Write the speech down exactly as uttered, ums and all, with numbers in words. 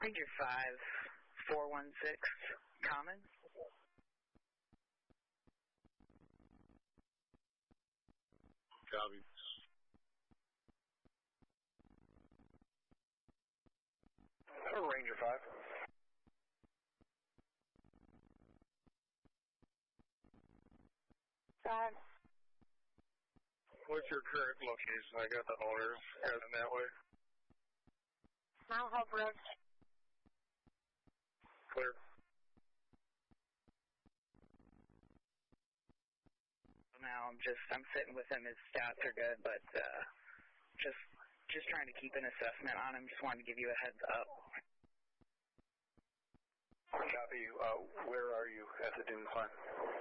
Ranger five, four one six, common. Copy. Ranger five. Five. What's your current location? I got the orders heading that way. Mount Hope Road. Clear. Now I'm just, I'm sitting with him. His stats are good, but uh, just just trying to keep an assessment on him. Just wanted to give you a heads up. Copy you. Uh, where are you at the Dune Climb?